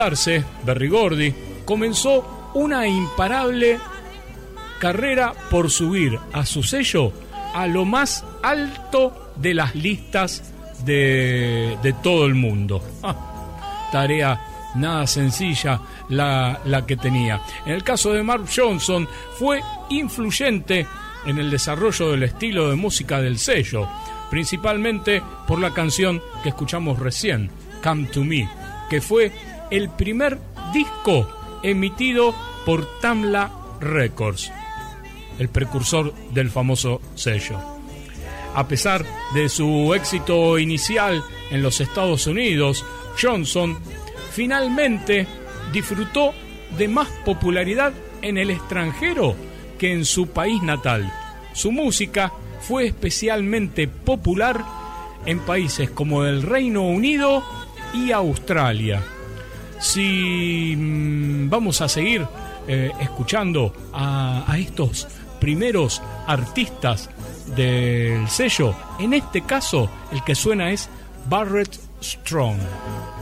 Berrigordi comenzó una imparable carrera por subir a su sello a lo más alto de las listas de todo el mundo. Tarea nada sencilla la que tenía. En el caso de Mark Johnson, fue influyente en el desarrollo del estilo de música del sello, principalmente por la canción que escuchamos recién, Come to Me, que fue el primer disco emitido por Tamla Records, el precursor del famoso sello. A pesar de su éxito inicial en los Estados Unidos, Johnson finalmente disfrutó de más popularidad en el extranjero que en su país natal. Su música fue especialmente popular en países como el Reino Unido y Australia. Si vamos a seguir escuchando a estos primeros artistas del sello, en este caso el que suena es Barrett Strong.